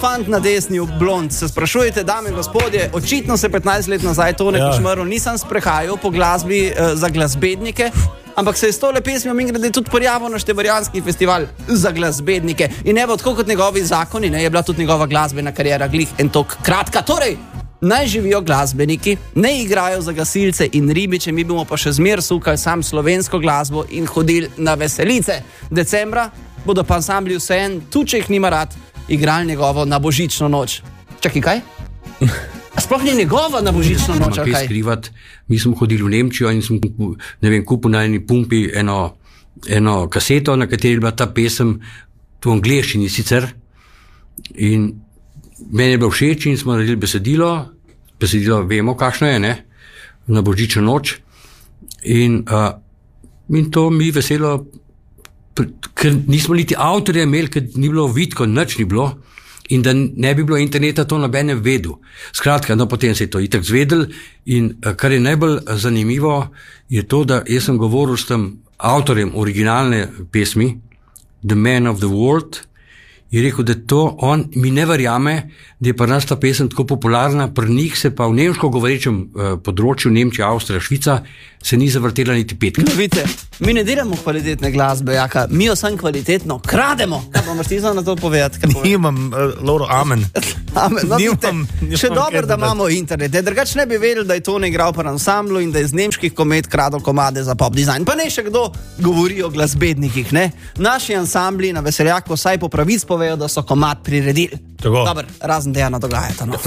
fant na desni, blond. Se sprašujete, dame in gospodje, očitno se 15 let nazaj Tone Košmarov nisem sprehajal po glasbi za glasbednike, ampak se je s tole pesmijo mingrede tudi pojavil na Števarjanski festival za glasbednike. In evo, tako kot njegovi zakoni, je bila tudi njegova glasbena karijera glih en tok kratka. Torej, naj živijo glasbeniki, ne igrajo za gasilce in ribiče, mi bomo pa še zmer sukali sam slovensko glasbo in hodili na veselice. Decembra bodo pa ansambli vseeno, tudi če jih nima rad, igrali njegovo Na božično noč. Čakaj, kaj? A sploh ni njegova Na božično noč, ali kaj? Skrivati. Mi smo hodili v Nemčijo in sem, kupil na eni pumpi eno kaseto, na kateri je bila ta pesem, v angleščini sicer. In meni je bilo všeč in smo naredili besedilo vemo, kakšno je, ne? Na božično noč. In to mi veselo, ker nismo niti avtorja imeli, ker ni bilo vidko, nič ni bilo. In da ne bi bilo interneta, to nobene vedel. Skratka, potem se je to itak zvedel in kar je najbolj zanimivo, je to, da jaz sem govoril s tem avtorjem originalne pesmi, The Man of the World, je rekel, da to on mi ne verjame, da je pri nas ta pesem tako popularna, pri njih se pa v nemško govorečem področju, Nemčija, Avstrija, Švica, se ni zavrtela niti 5. Vidite, mi ne delamo kvalitetne glasbe, Jaka, mi jo sam kvalitetno krademo. Kaj pa moraš ti na to povedati? Nimam, Loro, amen. No, še dobro, da imamo internet. Drugače ne bi vedeli, da je Tone igral pri ansamblu in da je z nemških komet kradel komade za pop dizajn. Pa ne še kdo govori o glasbednikih, ne? Naši ansambli na Veseljaku vsaj po pravic povejo, da so komad priredili. Dobar, razen Dejana Dogajeta, no.